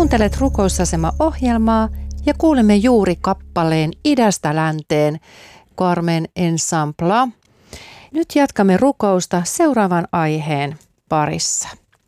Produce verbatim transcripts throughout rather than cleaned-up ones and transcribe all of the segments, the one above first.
Kuuntelet Rukousasema-ohjelmaa ja kuulemme juuri kappaleen Idästä länteen Carmen Ensemblea. Nyt jatkamme rukousta seuraavan aiheen parissa.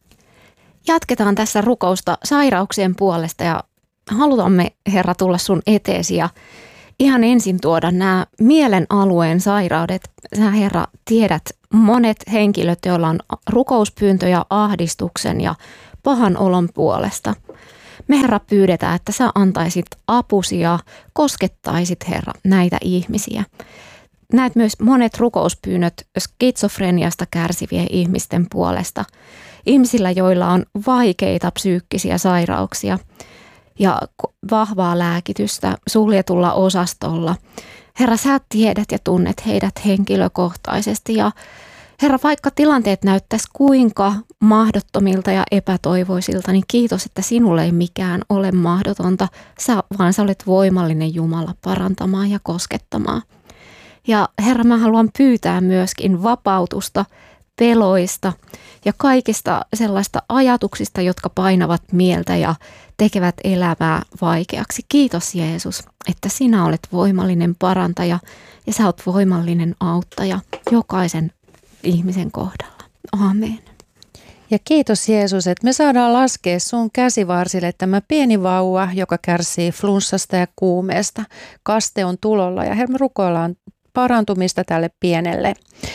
Jatketaan tässä rukousta sairauksien puolesta ja halutamme, Herra, tulla sun eteesi ja ihan ensin tuoda nämä mielen alueen sairaudet. Sä, Herra, tiedät monet henkilöt, joilla on rukouspyyntöjä ahdistuksen ja pahan olon puolesta. Me, Herra, pyydetään, että sä antaisit apusi ja koskettaisit, Herra, näitä ihmisiä. Näet myös monet rukouspyynnöt skitsofreniasta kärsivien ihmisten puolesta. Ihmisillä, joilla on vaikeita psyykkisiä sairauksia ja vahvaa lääkitystä suljetulla osastolla. Herra, sä tiedät ja tunnet heidät henkilökohtaisesti ja Herra, vaikka tilanteet näyttäisi kuinka mahdottomilta ja epätoivoisilta, niin kiitos, että sinulle ei mikään ole mahdotonta, sä, vaan sä olet voimallinen Jumala parantamaan ja koskettamaan. Ja Herra, mä haluan pyytää myöskin vapautusta peloista ja kaikista sellaista ajatuksista, jotka painavat mieltä ja tekevät elämää vaikeaksi. Kiitos Jeesus, että sinä olet voimallinen parantaja ja sä olet voimallinen auttaja jokaisen ihmisen kohdalla. Amen. Ja kiitos Jeesus, että me saadaan laskea sun käsivarsille tämä pieni vauva, joka kärsii flunssasta ja kuumeesta. Kaste on tulolla ja Herra, me rukoillaan parantumista tälle pienelle.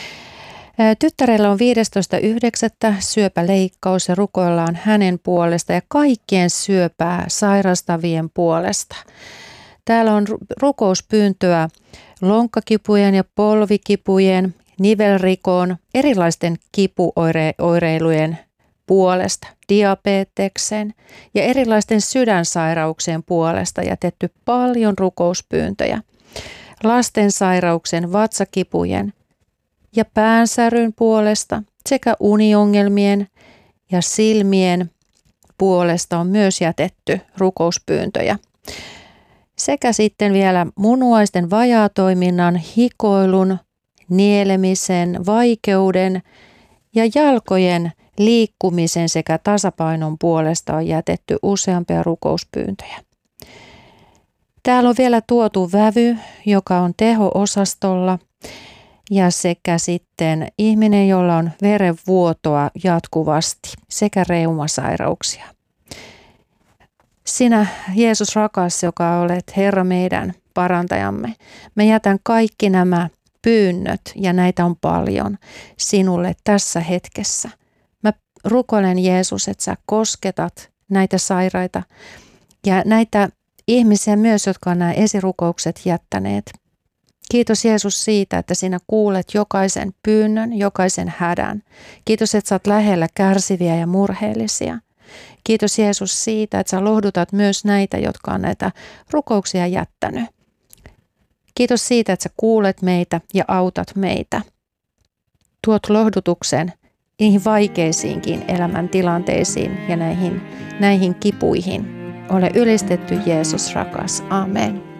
Tyttärellä on viidestoista yhdeksättä syöpäleikkaus ja rukoillaan hänen puolesta ja kaikkien syöpää sairastavien puolesta. Täällä on rukouspyyntöä lonkkakipujen ja polvikipujen, nivelrikon, erilaisten kipuoireilujen puolesta, diabeteksen ja erilaisten sydänsairauksien puolesta jätetty paljon rukouspyyntöjä. Lastensairauksien, vatsakipujen ja päänsäryn puolesta sekä uniongelmien ja silmien puolesta on myös jätetty rukouspyyntöjä. Sekä sitten vielä munuaisten vajaatoiminnan, hikoilun, nielemisen, vaikeuden ja jalkojen liikkumisen sekä tasapainon puolesta on jätetty useampia rukouspyyntöjä. Täällä on vielä tuotu vävy, joka on teho-osastolla ja sekä sitten ihminen, jolla on verenvuotoa jatkuvasti sekä reumasairauksia. Sinä, Jeesus rakas, joka olet Herra meidän parantajamme, me jätän kaikki nämä pyynnöt, ja näitä on paljon, sinulle tässä hetkessä. Mä rukoilen Jeesus, että sä kosketat näitä sairaita ja näitä ihmisiä myös, jotka on nämä esirukoukset jättäneet. Kiitos Jeesus siitä, että sinä kuulet jokaisen pyynnön, jokaisen hädän. Kiitos, että sä oot lähellä kärsiviä ja murheellisia. Kiitos Jeesus siitä, että sä lohdutat myös näitä, jotka on näitä rukouksia jättänyt. Kiitos siitä, että sä kuulet meitä ja autat meitä. Tuot lohdutuksen niihin vaikeisiinkin elämäntilanteisiin ja näihin, näihin kipuihin. Ole ylistetty Jeesus rakas. Amen.